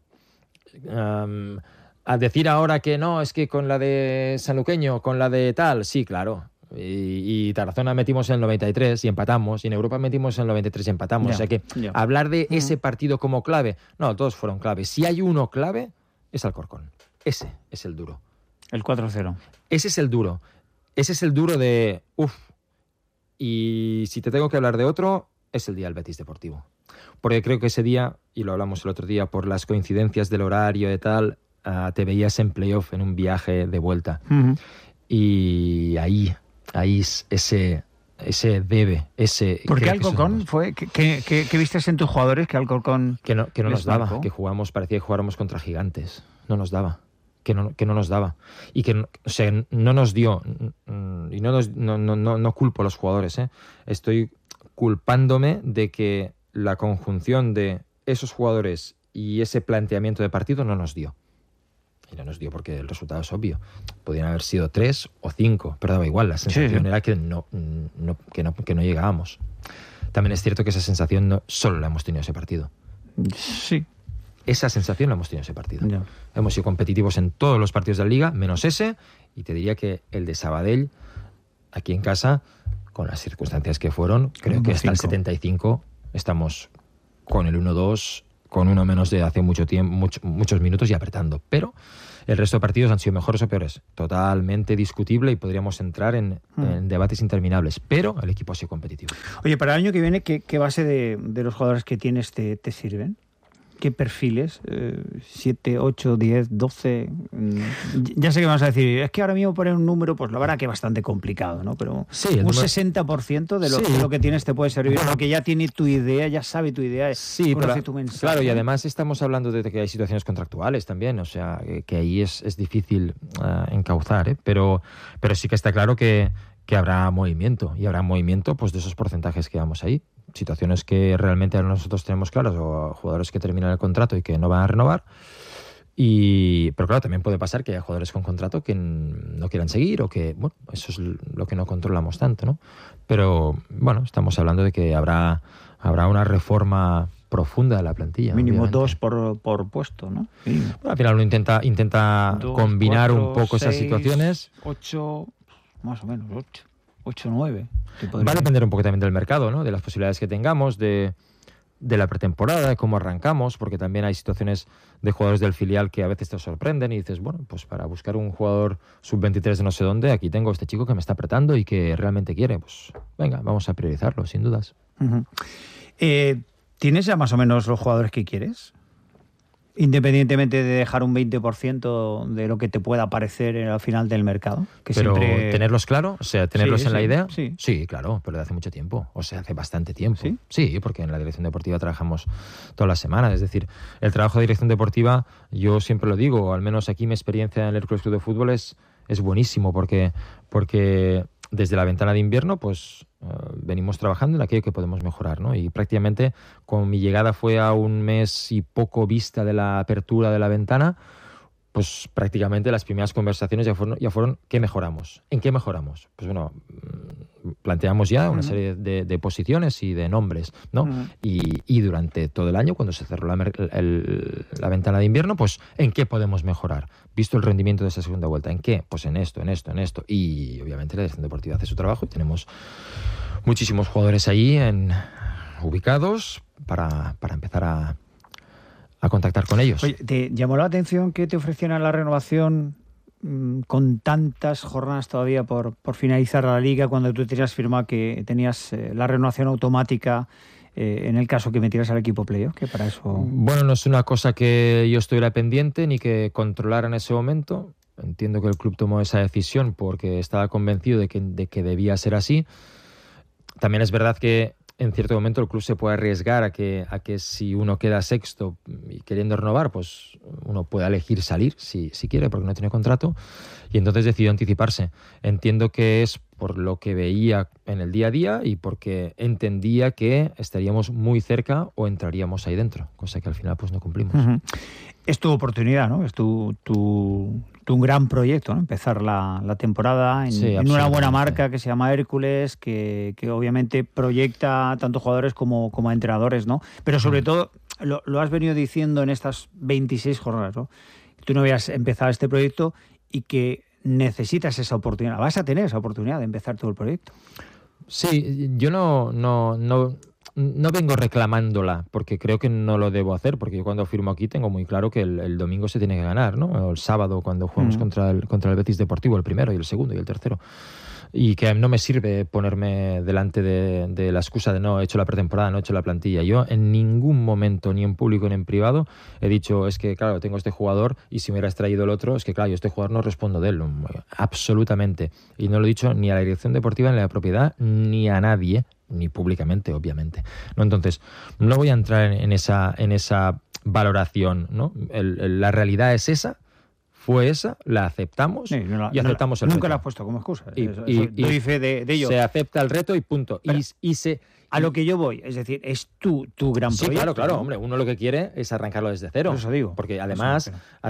A decir ahora que no, es que con la de Sanluqueño, con la de tal, sí, claro. Y Tarazona metimos en el 93 y empatamos, y en Europa metimos en el 93 y empatamos. O sea que hablar de ese partido como clave, no, todos fueron clave. Si hay uno clave, es Alcorcón. Ese es el duro. El 4-0. Ese es el duro. Ese es el duro de... Y si te tengo que hablar de otro, es el día del Betis Deportivo. Porque creo que ese día, y lo hablamos el otro día, por las coincidencias del horario y tal, te veías en playoff, en un viaje de vuelta. Y ahí ese debe, ese... ¿Por qué Alcorcón fue? ¿Qué viste en tus jugadores que Alcorcón... Que no nos daba, que parecía que jugáramos contra gigantes. No nos daba. que no nos daba. Y que, o sea, no nos dio, y no culpo a los jugadores, estoy culpándome de que la conjunción de esos jugadores y ese planteamiento de partido no nos dio. Y no nos dio porque el resultado es obvio. Podrían haber sido 3 o 5, pero daba igual. La sensación era que no llegábamos. También es cierto que esa sensación no solo la hemos tenido ese partido. Sí. Esa sensación la hemos tenido ese partido. Ya. Hemos sido competitivos en todos los partidos de la Liga, menos ese, y te diría que el de Sabadell, aquí en casa, con las circunstancias que fueron, creo que hasta el 75 estamos con el 1-2, con uno menos de hace mucho tiempo, muchos minutos y apretando. Pero el resto de partidos han sido mejores o peores. Totalmente discutible y podríamos entrar en debates interminables. Pero el equipo ha sido competitivo. Oye, para el año que viene, ¿qué base de los jugadores que tienes te sirven? ¿Qué perfiles? 7, 8, 10, 12... Ya sé que me vas a decir, es que ahora mismo poner un número, pues la verdad que es bastante complicado, ¿no? Pero sí, un 60% de lo que tienes te puede servir, porque ya tiene tu idea, ya sabe tu idea, conoce tu mensaje. Claro, y además estamos hablando de que hay situaciones contractuales también, o sea, que ahí es difícil encauzar, pero sí que está claro que habrá movimiento, y habrá movimiento pues de esos porcentajes que vamos ahí. Situaciones que realmente nosotros tenemos claras, o jugadores que terminan el contrato y que no van a renovar. Pero claro, también puede pasar que haya jugadores con contrato que no quieran seguir, o que, bueno, eso es lo que no controlamos tanto, ¿no? Pero, bueno, estamos hablando de que habrá una reforma profunda de la plantilla. Mínimo obviamente. 2 por puesto, ¿no? Bueno, al final uno intenta 2, combinar 4, un poco 6, esas situaciones. 8, más o menos, 8, 9. Va a depender un poco también del mercado, ¿no? De las posibilidades que tengamos, de la pretemporada, de cómo arrancamos, porque también hay situaciones de jugadores del filial que a veces te sorprenden y dices, bueno, pues para buscar un jugador sub-23 de no sé dónde, aquí tengo este chico que me está apretando y que realmente quiere, pues venga, vamos a priorizarlo, sin dudas. ¿Tienes ya más o menos los jugadores que quieres? Independientemente de dejar un 20% de lo que te pueda parecer al final del mercado. Pero tenerlos claro, o sea, tenerlos en la idea. Sí, claro, pero de hace mucho tiempo, o sea, hace bastante tiempo. Sí, porque en la dirección deportiva trabajamos todas las semanas, es decir, el trabajo de dirección deportiva, yo siempre lo digo, al menos aquí mi experiencia en el Hércules Club de Fútbol es buenísimo, porque desde la ventana de invierno, pues venimos trabajando en aquello que podemos mejorar, ¿no? Y prácticamente, con mi llegada fue a un mes y poco vista de la apertura de la ventana, pues prácticamente las primeras conversaciones ya fueron ¿qué mejoramos? ¿En qué mejoramos? Pues bueno, planteamos ya una serie de posiciones y de nombres, ¿no? Y durante todo el año, cuando se cerró la ventana de invierno, pues ¿en qué podemos mejorar? Visto el rendimiento de esa segunda vuelta, ¿en qué? Pues en esto. Y obviamente la dirección deportiva hace su trabajo y tenemos muchísimos jugadores ahí ubicados para empezar a contactar con ellos. Oye, ¿te llamó la atención que te ofrecieran la renovación con tantas jornadas todavía por finalizar la Liga, cuando tú tenías firmado que tenías la renovación automática en el caso que metieras al equipo playoff? Que para eso... Bueno, no es una cosa que yo estuviera pendiente ni que controlara en ese momento. Entiendo que el club tomó esa decisión porque estaba convencido de que debía ser así. También es verdad que en cierto momento el club se puede arriesgar a que si uno queda sexto y queriendo renovar, pues uno puede elegir salir si quiere, porque no tiene contrato, y entonces decidió anticiparse. Entiendo que es por lo que veía en el día a día y porque entendía que estaríamos muy cerca o entraríamos ahí dentro, cosa que al final pues no cumplimos. Es tu oportunidad, ¿no? Es tu gran proyecto, ¿no? Empezar la temporada en una buena marca que se llama Hércules, que obviamente proyecta tanto jugadores como a entrenadores, ¿no? Pero sobre todo, lo has venido diciendo en estas 26 jornadas, ¿no? Tú no habías empezado este proyecto y que necesitas esa oportunidad. Vas a tener esa oportunidad de empezar todo el proyecto. Sí, yo no vengo reclamándola, porque creo que no lo debo hacer, porque yo cuando firmo aquí tengo muy claro que el domingo se tiene que ganar, ¿no? O el sábado cuando jugamos contra el Betis Deportivo, el primero y el segundo y el tercero. Y que no me sirve ponerme delante de la excusa de no he hecho la pretemporada, no he hecho la plantilla. Yo en ningún momento, ni en público ni en privado, he dicho es que claro, tengo este jugador y si me hubieras traído el otro, es que claro, yo este jugador no respondo de él. Absolutamente. Y no lo he dicho ni a la dirección deportiva, ni a la propiedad, ni a nadie, ni públicamente, obviamente, ¿no? Entonces, no voy a entrar en esa valoración, ¿no? La realidad es esa. fue esa, la aceptamos y aceptamos el reto. Nunca la has puesto como excusa. Y doy fe de ello. Se acepta el reto y punto. A lo que yo voy, es decir, es tu gran proyecto. Claro, ¿no? hombre, uno lo que quiere es arrancarlo desde cero. Por eso digo. Porque además,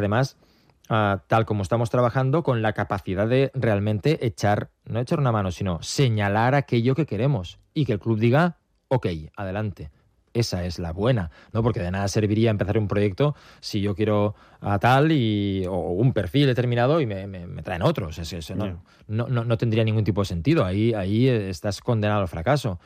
tal como estamos trabajando, con la capacidad de realmente no echar una mano, sino señalar aquello que queremos y que el club diga, ok, adelante. Esa es la buena, ¿no? Porque de nada serviría empezar un proyecto si yo quiero a tal o un perfil determinado y me traen otros. No tendría ningún tipo de sentido. Ahí estás condenado al fracaso.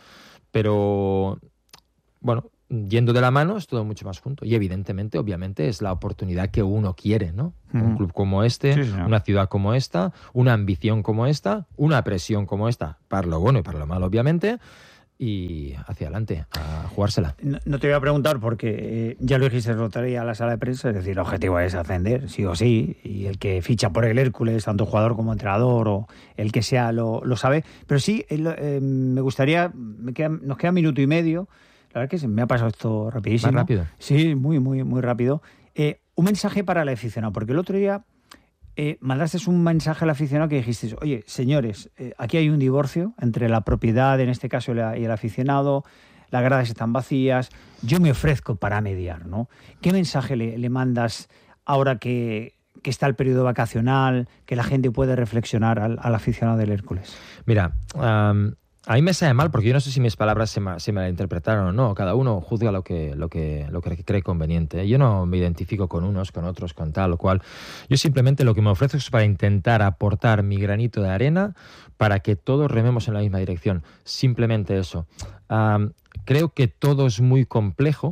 Pero, bueno, yendo de la mano es todo mucho más junto. Y evidentemente, obviamente, es la oportunidad que uno quiere, ¿no? Un club como este, una ciudad como esta, una ambición como esta, una presión como esta, para lo bueno y para lo malo, obviamente, y hacia adelante, a jugársela. No te voy a preguntar porque ya lo dijiste el otro día a la sala de prensa, es decir, el objetivo es ascender, sí o sí, y el que ficha por el Hércules, tanto jugador como entrenador o el que sea, lo sabe. Pero sí, me gustaría, nos queda minuto y medio, la verdad que se me ha pasado esto rapidísimo. ¿Más rápido? Sí, muy, muy, muy rápido. Un mensaje para el aficionado, porque el otro día mandaste un mensaje al aficionado que dijiste, oye, señores, aquí hay un divorcio entre la propiedad, en este caso, y el aficionado, las gradas están vacías, yo me ofrezco para mediar, ¿no? ¿Qué mensaje le mandas ahora que está el periodo vacacional, que la gente puede reflexionar al aficionado del Hércules? Mira, a mí me sabe mal porque yo no sé si mis palabras se malinterpretaron o no. Cada uno juzga lo que cree conveniente. Yo no me identifico con unos, con otros, con tal o cual. Yo simplemente lo que me ofrezco es para intentar aportar mi granito de arena para que todos rememos en la misma dirección. Simplemente eso. Creo que todo es muy complejo.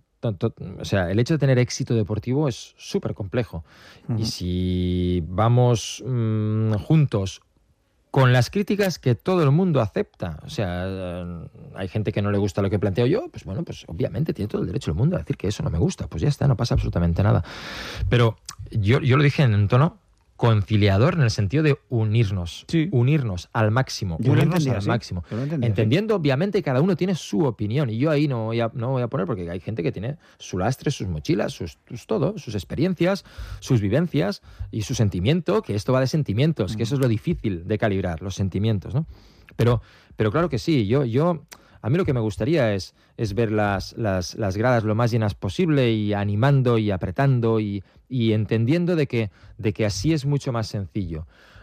O sea, el hecho de tener éxito deportivo es súper complejo. Y si vamos juntos con las críticas que todo el mundo acepta, o sea, hay gente que no le gusta lo que planteo yo, pues bueno, pues obviamente tiene todo el derecho del mundo a decir que eso no me gusta, pues ya está, no pasa absolutamente nada. Pero yo lo dije en un tono conciliador en el sentido de unirnos al máximo, máximo, entendiendo obviamente que cada uno tiene su opinión y yo ahí no voy a poner porque hay gente que tiene su lastre, sus mochilas, sus experiencias, sus vivencias y su sentimiento, que esto va de sentimientos, que eso es lo difícil de calibrar, los sentimientos, ¿no? Pero claro que sí, a mí lo que me gustaría es ver las gradas lo más llenas posible y animando y apretando y entendiendo de que así es mucho más sencillo.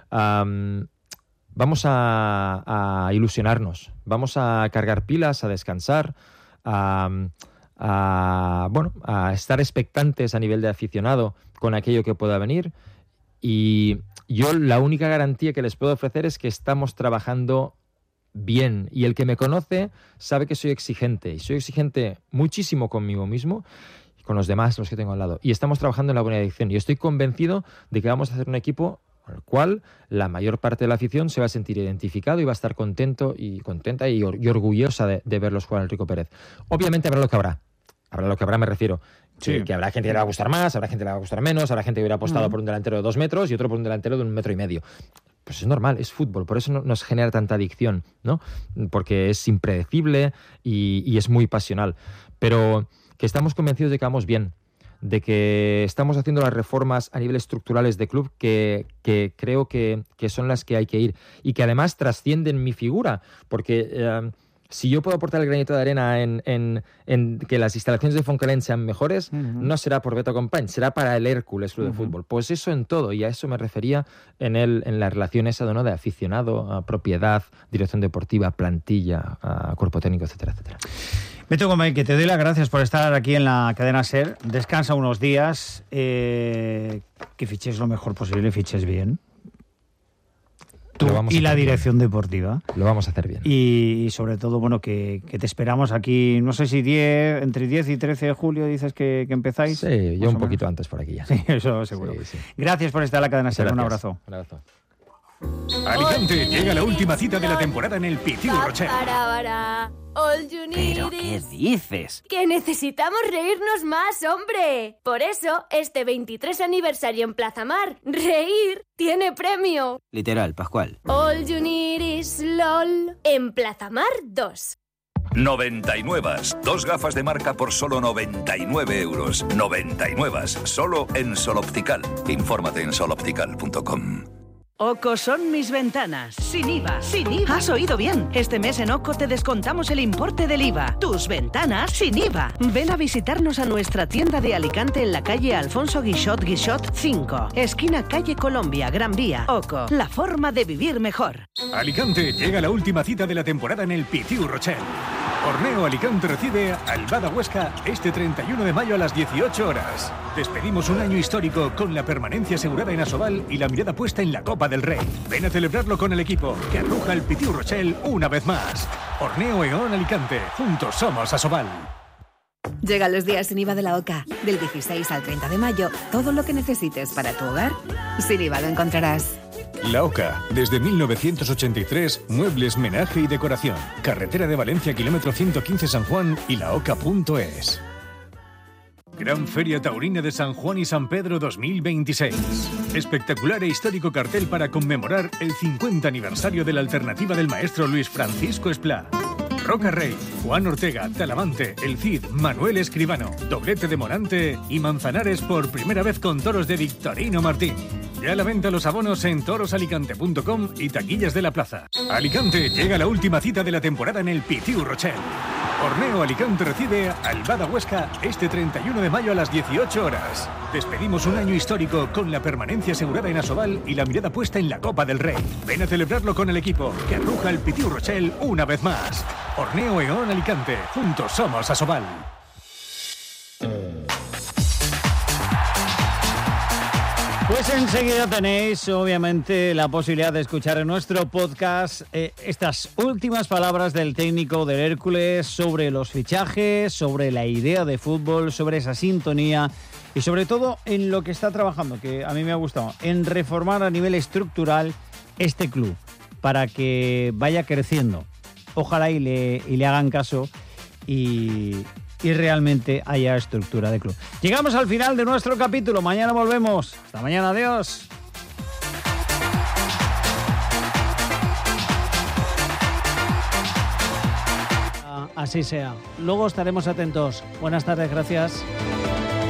Vamos a ilusionarnos, vamos a cargar pilas, a descansar, a estar expectantes a nivel de aficionado con aquello que pueda venir. Y yo la única garantía que les puedo ofrecer es que estamos trabajando bien, y el que me conoce sabe que soy exigente, y soy exigente muchísimo conmigo mismo y con los demás, los que tengo al lado, y estamos trabajando en la buena dirección, y estoy convencido de que vamos a hacer un equipo con el cual la mayor parte de la afición se va a sentir identificado y va a estar contenta y orgullosa de verlos jugar al Rico Pérez. Obviamente habrá lo que habrá, me refiero. Sí. Que habrá gente que le va a gustar más, habrá gente que le va a gustar menos, habrá gente que hubiera apostado por un delantero de 2 metros y otro por un delantero de 1,5 metros. Pues es normal, es fútbol, por eso nos genera tanta adicción, ¿no? Porque es impredecible y es muy pasional. Pero que estamos convencidos de que vamos bien, de que estamos haciendo las reformas a nivel estructurales de club que creo que son las que hay que ir y que además trascienden mi figura, porque si yo puedo aportar el granito de arena en que las instalaciones de Fontcalent sean mejores, no será por Beto Company, será para el Hércules Club de Fútbol. Pues eso en todo, y a eso me refería en la relación esa de aficionado, a propiedad, dirección deportiva, plantilla, a cuerpo técnico, etcétera, etcétera. Beto Company, que te doy las gracias por estar aquí en la cadena SER. Descansa unos días, que fiches lo mejor posible, fiches bien. Tú y la dirección deportiva. Lo vamos a hacer bien. Y sobre todo, bueno, que te esperamos aquí, no sé si entre 10 y 13 de julio dices que empezáis. Sí, yo un poquito antes por aquí ya. Sí, eso seguro. Sí. Gracias por estar en la cadena SER. Un abrazo. Un abrazo. Alicante, llega la última cita de la temporada en el Pitiu Rocher. All you need. ¿Pero qué dices? ¡Que necesitamos reírnos más, hombre! Por eso, este 23 aniversario en Plaza Mar, reír tiene premio. Literal, Pascual. All you need is LOL en Plaza Mar 2. 99. 2 gafas de marca por solo 99 euros. 99. Solo en Sol Optical. Infórmate en soloptical.com. OCO son mis ventanas, sin IVA. ¡Sin IVA! Has oído bien. Este mes en OCO te descontamos el importe del IVA. Tus ventanas sin IVA. Ven a visitarnos a nuestra tienda de Alicante en la calle Alfonso Guixot 5, esquina calle Colombia, Gran Vía. OCO, la forma de vivir mejor. Alicante, llega la última cita de la temporada en el Pitiu Rochelle. Horneo Alicante recibe al Bada Huesca este 31 de mayo a las 18 horas. Despedimos un año histórico con la permanencia asegurada en Asobal y la mirada puesta en la Copa del Rey. Ven a celebrarlo con el equipo que arroja el Pitiu Rochelle una vez más. Horneo Eón Alicante, juntos somos Asobal. Llegan los días sin IVA de la OCA. Del 16 al 30 de mayo, todo lo que necesites para tu hogar, sin IVA lo encontrarás. La OCA, desde 1983, muebles, menaje y decoración. Carretera de Valencia, kilómetro 115 San Juan y laoca.es. Gran Feria Taurina de San Juan y San Pedro 2026. Espectacular e histórico cartel para conmemorar el 50 aniversario de la alternativa del maestro Luis Francisco Esplá. Roca Rey, Juan Ortega, Talavante, El Cid, Manuel Escribano, doblete de Morante y Manzanares por primera vez con toros de Victorino Martín. Ya a la venta los abonos en torosalicante.com y taquillas de la plaza. Alicante, llega la última cita de la temporada en el Pitiu Rochelle. Horneo Alicante recibe al Bada Huesca este 31 de mayo a las 18 horas. Despedimos un año histórico con la permanencia asegurada en Asobal y la mirada puesta en la Copa del Rey. Ven a celebrarlo con el equipo que arroja el Pitiu Rochelle una vez más. Horneo Eón Alicante, juntos somos Asobal. Pues enseguida tenéis, obviamente, la posibilidad de escuchar en nuestro podcast estas últimas palabras del técnico del Hércules sobre los fichajes, sobre la idea de fútbol, sobre esa sintonía y sobre todo en lo que está trabajando, que a mí me ha gustado, en reformar a nivel estructural este club para que vaya creciendo. Ojalá y le hagan caso y realmente haya estructura de club. Llegamos al final de nuestro capítulo. Mañana volvemos. Hasta mañana. Adiós. Así sea. Luego estaremos atentos. Buenas tardes. Gracias.